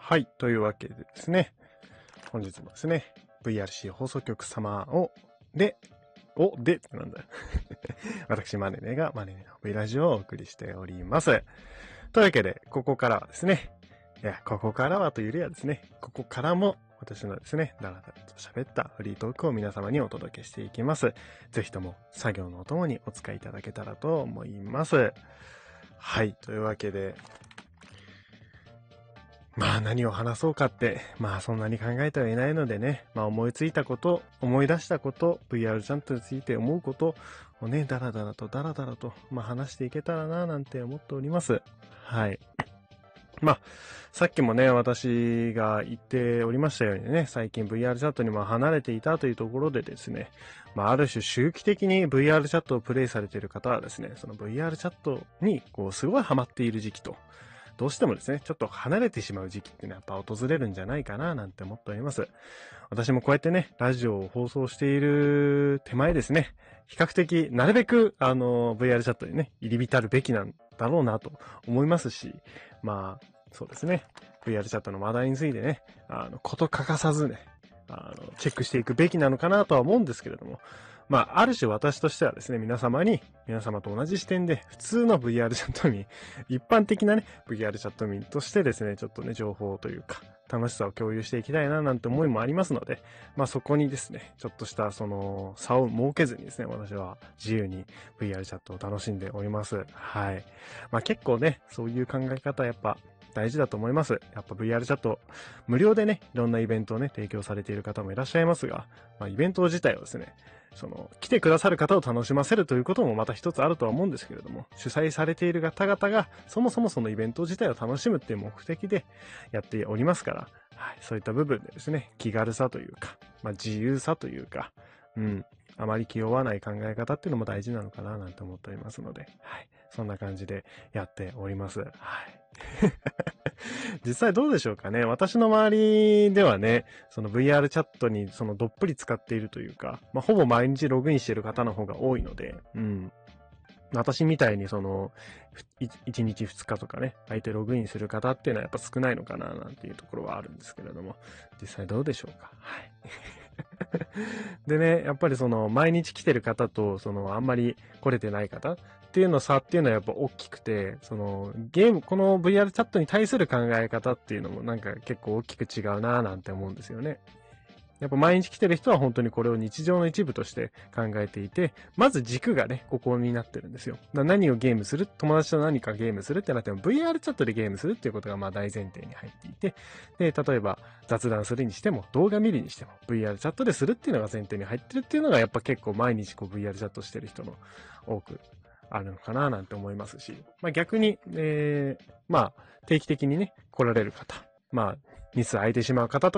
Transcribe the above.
はい。というわけでですね、本日もですね、VRC 放送局様でってなんだよ。私、マネネがマネネの V ラジオをお送りしております。というわけで、ここからはですね、ここからはというよりはですね、ここからも私のですね、だらだらと喋ったフリートークを皆様にお届けしていきます。ぜひとも作業のお供にお使いいただけたらと思います。はい。というわけで、まあ何を話そうかって、まあそんなに考えてはいないのでね、まあ思いついたこと、思い出したこと、VR チャットについて思うことをね、ダラダラと、まあ話していけたらななんて思っております。はい。まあ、さっきもね、私が言っておりましたようにね、最近 VR チャットにも離れていたというところでですね、まあある種周期的に VR チャットをプレイされている方はですね、その VR チャットにこうすごいハマっている時期と、どうしてもですね、ちょっと離れてしまう時期っていうのはやっぱ訪れるんじゃないかななんて思っております。私もこうやってね、ラジオを放送している手前ですね、比較的なるべくVR チャットにね、入り浸るべきなんだろうなと思いますし、まあ、そうですね、VR チャットの話題についてね、こと欠かさずね、チェックしていくべきなのかなとは思うんですけれども、まあ、ある種私としてはですね、皆様と同じ視点で、普通の VR チャット民、一般的なね、VR チャット民としてですね、ちょっとね、情報というか、楽しさを共有していきたいな、なんて思いもありますので、まあそこにですね、ちょっとしたその差を設けずにですね、私は自由に VR チャットを楽しんでおります。はい。まあ結構ね、そういう考え方やっぱ、大事だと思います。やっぱ VR チャット、無料でね、いろんなイベントをね、提供されている方もいらっしゃいますが、まあ、イベント自体をですね、来てくださる方を楽しませるということもまた一つあるとは思うんですけれども、主催されている方々が、そもそもそのイベント自体を楽しむっていう目的でやっておりますから、はい、そういった部分でですね、気軽さというか、まあ、自由さというか、あまり気負わない考え方っていうのも大事なのかななんて思っておりますので、はい、そんな感じでやっております。はい。実際どうでしょうかね。私の周りではね、その VR チャットにどっぷり使っているというか、まあ、ほぼ毎日ログインしている方の方が多いので、私みたいに1日2日とかね、相手ログインする方っていうのはやっぱ少ないのかななんていうところはあるんですけれども、実際どうでしょうか。はい。でね、やっぱり毎日来てる方と、あんまり来れてない方っていうの差っていうのはやっぱ大きくて、この VR チャットに対する考え方っていうのもなんか結構大きく違うなぁなんて思うんですよね。やっぱ毎日来てる人は本当にこれを日常の一部として考えていて、まず軸がね、ここになってるんですよ。何をゲームする、友達と何かゲームするってなっても VR チャットでゲームするっていうことがまあ大前提に入っていて、で、例えば雑談するにしても動画見るにしても VR チャットでするっていうのが前提に入ってるっていうのがやっぱ結構毎日VR チャットしてる人の多くあるのかななんて思いますし、まあ逆に、まあ定期的にね、来られる方、まあ日数空いてしまう方と